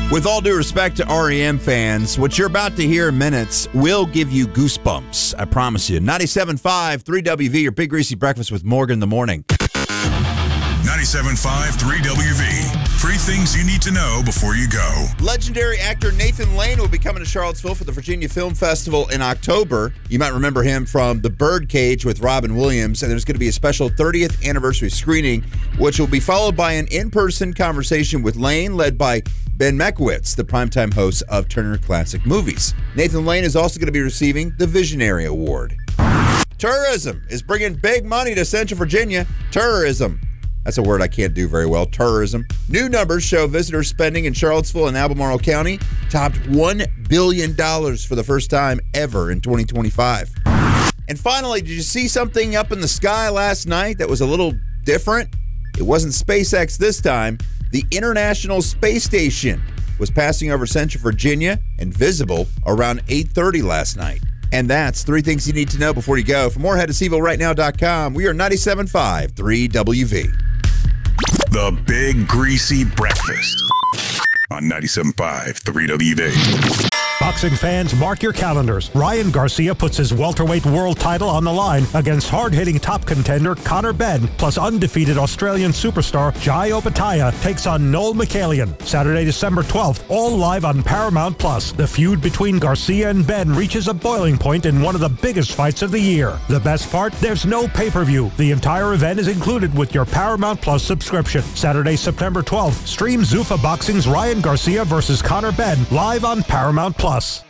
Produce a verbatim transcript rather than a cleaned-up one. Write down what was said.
With all due respect to R E M fans, what you're about to hear in minutes will give you goosebumps. I promise you. ninety-seven point five, three W V, your Big Greasy Breakfast with Morgan in the morning. ninety-seven point five, three W V. Three things you need to know before you go. Legendary actor Nathan Lane will be coming to Charlottesville for the Virginia Film Festival in October. You might remember him from The Birdcage with Robin Williams, and there's going to be a special thirtieth anniversary screening, which will be followed by an in-person conversation with Lane, led by Ben Mekowitz, the primetime host of Turner Classic Movies. Nathan Lane is also going to be receiving the Visionary Award. Tourism is bringing big money to Central Virginia. Tourism. That's a word I can't do very well. Tourism. New numbers show visitor spending in Charlottesville and Albemarle County topped one billion dollars for the first time ever in twenty twenty-five. And finally, did you see something up in the sky last night that was a little different? It wasn't SpaceX this time. The International Space Station was passing over Central Virginia and visible around eight thirty last night. And that's three things you need to know before you go. For more, head to Seaville Right Now dot com. We are ninety-seven point five, three W V. The Big Greasy Breakfast on ninety-seven point five, three W V. Boxing fans, mark your calendars. Ryan Garcia puts his welterweight world title on the line against hard-hitting top contender Conor Benn, plus undefeated Australian superstar Jai Opetaia takes on Noel Mikhailian. Saturday, December twelfth, all live on Paramount Plus. The feud between Garcia and Benn reaches a boiling point in one of the biggest fights of the year. The best part? There's no pay-per-view. The entire event is included with your Paramount Plus subscription. Saturday, September twelfth, stream Zuffa Boxing's Ryan Garcia versus Conor Benn live on Paramount Plus.